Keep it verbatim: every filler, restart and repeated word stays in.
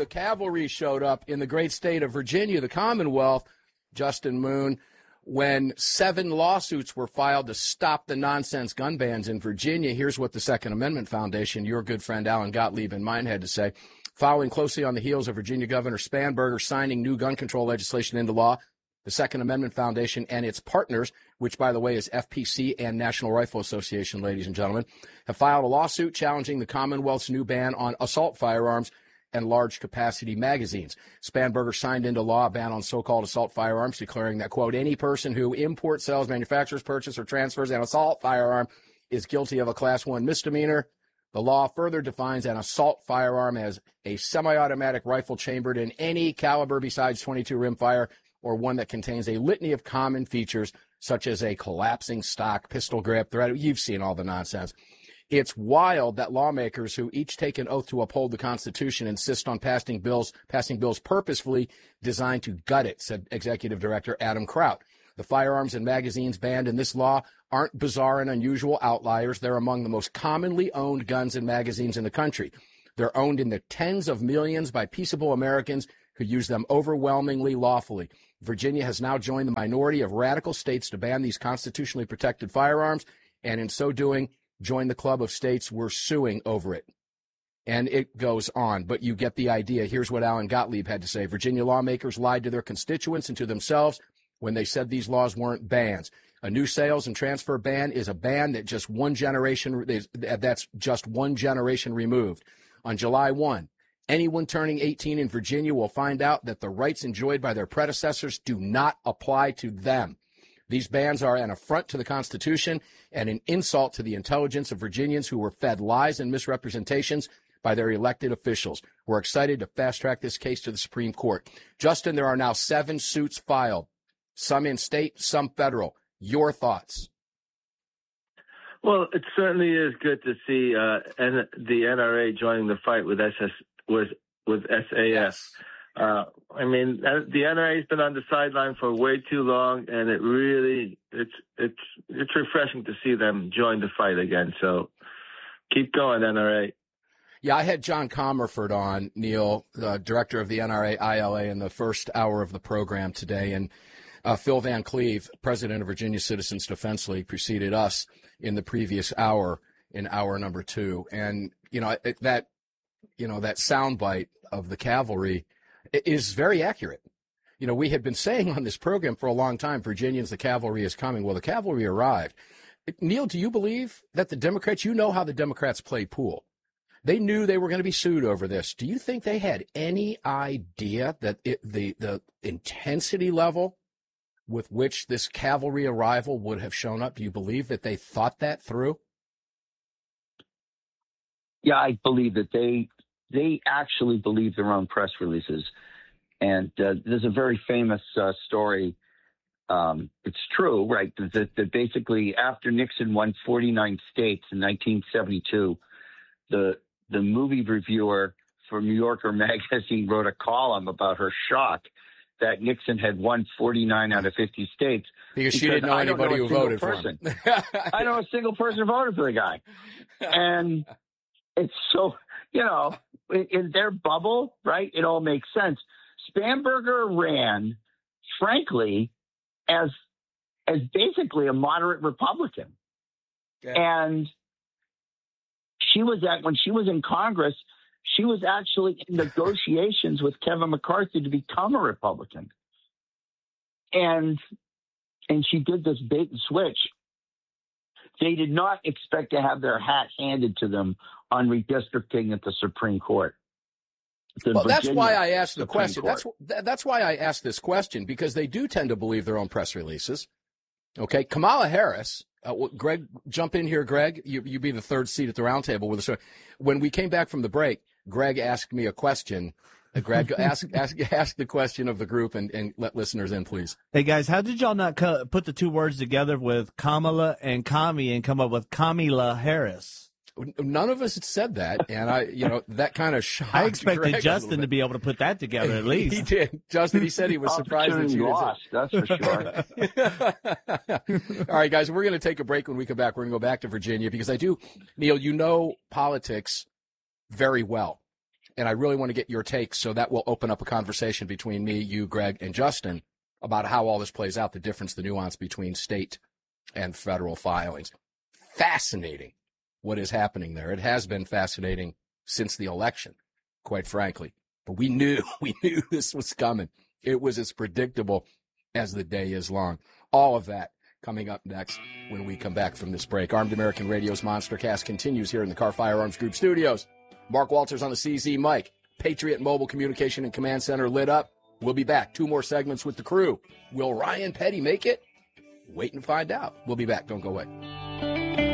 the cavalry showed up in the great state of Virginia, the Commonwealth, Justin Moon, when seven lawsuits were filed to stop the nonsense gun bans in Virginia. Here's what the Second Amendment Foundation, your good friend Alan Gottlieb and mine, had to say. Following closely on the heels of Virginia Governor Spanberger signing new gun control legislation into law, the Second Amendment Foundation and its partners, which, by the way, is F P C and National Rifle Association, ladies and gentlemen, have filed a lawsuit challenging the Commonwealth's new ban on assault firearms and large-capacity magazines. Spanberger signed into law a ban on so-called assault firearms, declaring that, quote, any person who imports, sells, manufactures, purchases, or transfers an assault firearm is guilty of a Class one misdemeanor. The law further defines an assault firearm as a semi-automatic rifle chambered in any caliber besides twenty-two rimfire, or one that contains a litany of common features such as a collapsing stock, pistol grip, thread. You've seen all the nonsense. It's wild that lawmakers who each take an oath to uphold the Constitution insist on passing bills, passing bills purposefully designed to gut it, said Executive Director Adam Kraut. The firearms and magazines banned in this law aren't bizarre and unusual outliers. They're among the most commonly owned guns and magazines in the country. They're owned in the tens of millions by peaceable Americans who use them overwhelmingly lawfully. Virginia has now joined the minority of radical states to ban these constitutionally protected firearms, and in so doing, join the club of states we're suing over it. And it goes on, but you get the idea. Here's what Alan Gottlieb had to say. Virginia lawmakers lied to their constituents and to themselves when they said these laws weren't bans. A new sales and transfer ban is a ban that just one generation, that's just one generation removed. On July first, anyone turning eighteen in Virginia will find out that the rights enjoyed by their predecessors do not apply to them. These bans are an affront to the Constitution and an insult to the intelligence of Virginians who were fed lies and misrepresentations by their elected officials. We're excited to fast-track this case to the Supreme Court. Justin, there are now seven suits filed, some in state, some federal. Your thoughts? Well, it certainly is good to see uh, N- the N R A joining the fight with S S with with S A F. Yes. Uh, I mean, the N R A has been on the sideline for way too long, and it really it's it's it's refreshing to see them join the fight again. So keep going, N R A. Yeah, I had John Comerford on, Neil, the director of the N R A I L A, in the first hour of the program today, and uh, Phil Van Cleve, president of Virginia Citizens Defense League, preceded us in the previous hour, in hour number two, and you know it, that you know that soundbite of the cavalry is very accurate. You know, we had been saying on this program for a long time, Virginians, the cavalry is coming. Well, the cavalry arrived. Neil, do you believe that the Democrats, you know how the Democrats play pool. They knew they were going to be sued over this. Do you think they had any idea that it, the, the intensity level with which this cavalry arrival would have shown up? Do you believe that they thought that through? Yeah, I believe that they they actually believe their own press releases. And uh, there's a very famous uh, story. Um, it's true, right, that, that basically after Nixon won forty-nine states in nineteen seventy-two, the the movie reviewer for New Yorker magazine wrote a column about her shock that Nixon had won forty-nine out of fifty states. Because, because she didn't know anybody know who voted person. for him. I know a single person who voted for the guy. And it's so, you know, in, in their bubble, right, it all makes sense. Spanberger ran, frankly, as as basically a moderate Republican. Yeah. And she was at, when she was in Congress, she was actually in negotiations with Kevin McCarthy to become a Republican. And and she did this bait and switch. They did not expect to have their hat handed to them on redistricting at the Supreme Court. The well, Virginia that's why I asked the Supreme question. Court. That's that's why I asked this question, because they do tend to believe their own press releases. Okay, Kamala Harris. Uh, Greg, jump in here, Greg. You you be the third seat at the round table with us. When we came back from the break, Greg asked me a question. Uh, Greg, ask ask ask the question of the group and, and let listeners in, please. Hey guys, how did y'all not co- put the two words together with Kamala and Kami and come up with Kamala Harris? None of us had said that, and I, you know, that kind of shocked. I expected Greg Justin to be able to put that together at least. He did. Justin, he said he was surprised that you lost. That's for sure. All right, guys, we're going to take a break. When we come back, we're going to go back to Virginia because I do, Neil, you know politics very well. And I really want to get your take, so that will open up a conversation between me, you, Greg, and Justin about how all this plays out, the difference, the nuance between state and federal filings. Fascinating what is happening there. It has been fascinating since the election, quite frankly. But we knew, we knew this was coming. It was as predictable as the day is long. All of that coming up next when we come back from this break. Armed American Radio's Monster Cast continues here in the Carr Firearms Group studios. Mark Walters on the C Z mic. Patriot Mobile Communication and Command Center lit up. We'll be back. Two more segments with the crew. Will Ryan Petty make it? Wait and find out. We'll be back. Don't go away.